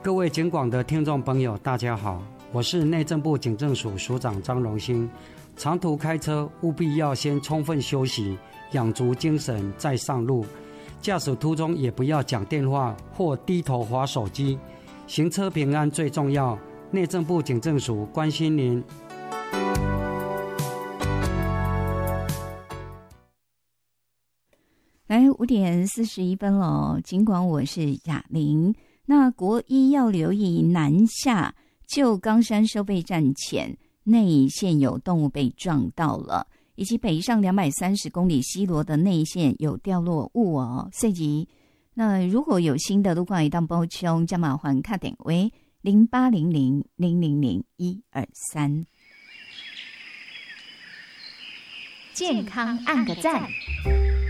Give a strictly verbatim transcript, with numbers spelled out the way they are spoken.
各位警广的听众朋友大家好，我是内政部警政署署长张荣兴。长途开车务必要先充分休息，养足精神再上路。驾驶途中也不要讲电话或低头滑手机，行车平安最重要。内政部警政署关心您。 来，五点四十一分了，尽管我是雅玲。那国一要留意南下旧冈山收费站前内线有动物被撞到了，以及北上两百三十公里西螺的内线有掉落物哦。所以，那如果有新的路况一档补充，加麻烦卡点为零八零零零零零一二三。 健康按个赞。